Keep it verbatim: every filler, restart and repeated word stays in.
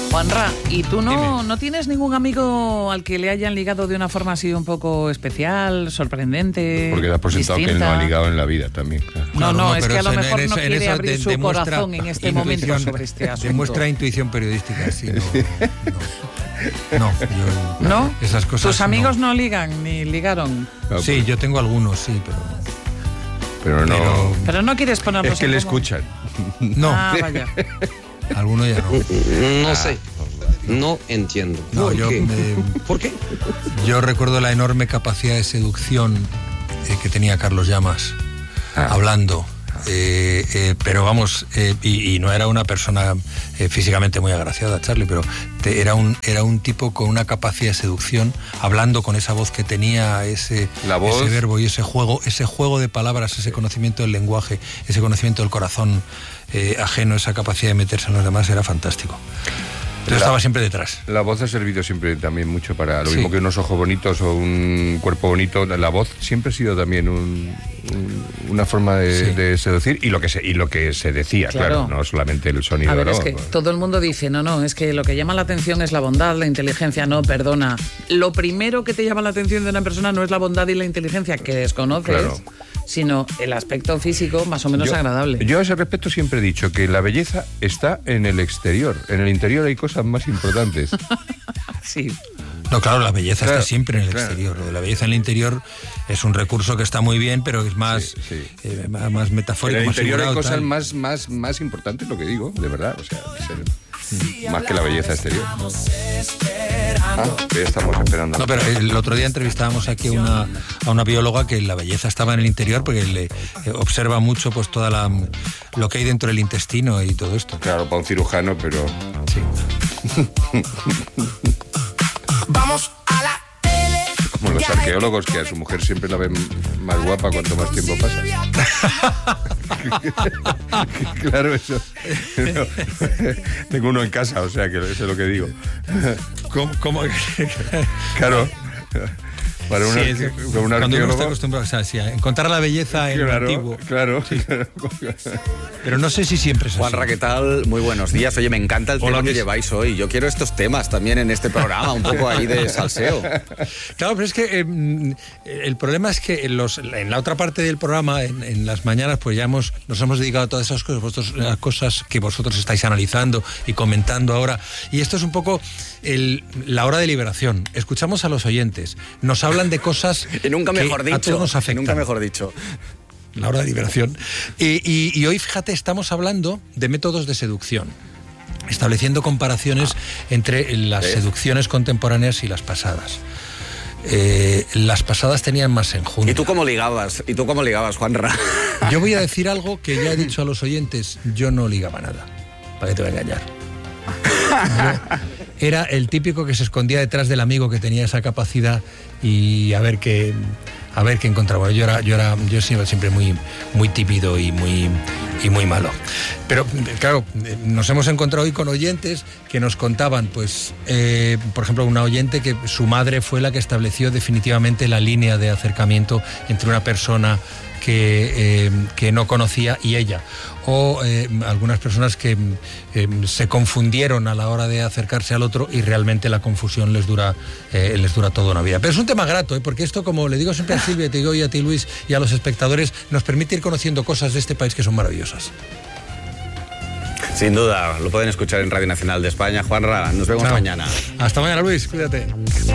Juanra, ¿y tú no, no tienes ningún amigo al que le hayan ligado de una forma así un poco especial, sorprendente? Porque da por sentado que él no ha ligado en la vida también. Claro. No, no, no, es que a lo eso, mejor eso, no quiere eso abrir de, su corazón en este momento sobre este asunto. Demuestra intuición periodística, sí, no, no, no, yo, ¿No? esas cosas ¿Tus amigos no, no ligan ni ligaron? No, sí, pues, yo tengo algunos, sí, pero... Pero no... Pero, Pero no quieres ponerlos es que en le común. escuchan. no, Ah, vaya. alguno ya no. No sé, no entiendo. No, ¿Por yo, qué? eh, ¿Por qué? yo recuerdo la enorme capacidad de seducción eh, que tenía Carlos Llamas, Ah. hablando. Eh, eh, pero vamos, eh, y, y no era una persona eh, físicamente muy agraciada, Charlie, pero te, era, un, era un tipo con una capacidad de seducción, hablando con esa voz que tenía, ese, La voz. ese verbo y ese juego, ese juego de palabras, ese conocimiento del lenguaje, ese conocimiento del corazón eh, ajeno, esa capacidad de meterse en los demás, era fantástico. Yo La- estaba siempre detrás. La voz ha servido siempre también mucho para lo Sí. mismo que unos ojos bonitos o un cuerpo bonito. La voz siempre ha sido también un, un- una forma de, Sí. de seducir y lo que se y lo que se decía, claro, Claro. no solamente el sonido. A ver, ¿no? es que todo el mundo dice, no, no, es que lo que llama la atención es la bondad, la inteligencia. No, perdona. Lo primero que te llama la atención de una persona no es la bondad y la inteligencia que desconoces, Claro. sino el aspecto físico más o menos Yo- agradable. Yo a ese respecto siempre he dicho que la belleza está en el exterior. En el interior hay cosas más importantes. Sí. No, claro, la belleza Claro, está siempre en el claro. exterior. Lo de la belleza en el interior es un recurso que está muy bien, pero es más, Sí, sí. eh, más, más En metafórico, el más interior hay figurado, cosas tal. más, más, más importantes, lo que digo, de verdad. O sea, ser- más que la belleza exterior. Ah, que ya estamos esperando. No, pero el otro día entrevistábamos aquí a una, a una bióloga que la belleza estaba en el interior porque le eh, observa mucho pues toda la lo que hay dentro del intestino y todo esto. Claro, para un cirujano, pero... Sí. Vamos a la tele. Como los arqueólogos, que a su mujer siempre la ven más guapa cuanto más tiempo pasa. Claro, eso. Tengo uno en casa, o sea, que eso es lo que digo. ¿Cómo? cómo? Claro. Para un, Sí, arque- es que para un cuando uno está arqueólogo... acostumbrado, o sea, sí, a encontrar la belleza en lo Claro, antiguo. claro. claro. Pero no sé si siempre es así. Juanra, ¿qué tal? Muy buenos días. Oye, me encanta el Hola, tema que Luis. lleváis hoy. Yo quiero estos temas también en este programa, un poco ahí de salseo. Claro, pero es que eh, el problema es que en, los, en la otra parte del programa, en, en las mañanas, pues ya hemos, nos hemos dedicado a todas esas cosas, vosotros, las cosas que vosotros estáis analizando y comentando ahora. Y esto es un poco el, la hora de liberación. Escuchamos a los oyentes, nos hablan de cosas Y nunca que mejor a dicho. todos nos y afectan. nunca mejor dicho. La hora de liberación. Y, y, y hoy, fíjate, estamos hablando de métodos de seducción, estableciendo comparaciones entre las ¿Ves? seducciones contemporáneas y las pasadas. Eh, las pasadas tenían más enjundia. ¿Y tú cómo ligabas? ¿Y tú cómo ligabas, Juanra? Yo voy a decir algo que ya he dicho a los oyentes, yo no ligaba nada, para que te voy a engañar. Yo era el típico que se escondía detrás del amigo que tenía esa capacidad y a ver qué a ver qué encontraba. Yo era yo era yo siempre, siempre muy muy tímido y muy y muy malo. Pero claro, nos hemos encontrado hoy con oyentes que nos contaban, pues, eh, por ejemplo, una oyente que su madre fue la que estableció definitivamente la línea de acercamiento entre una persona que, eh, que no conocía y ella. O eh, algunas personas que eh, se confundieron a la hora de acercarse al otro y realmente la confusión les dura eh, les dura toda una vida. Pero es un tema grato, ¿eh? Porque esto, como le digo siempre a Silvia, te digo y a ti, Luis, y a los espectadores, nos permite ir conociendo cosas de este país que son maravillosas. Sin duda, lo pueden escuchar en Radio Nacional de España. Juanra, nos vemos Claro. mañana. Hasta mañana, Luis, cuídate.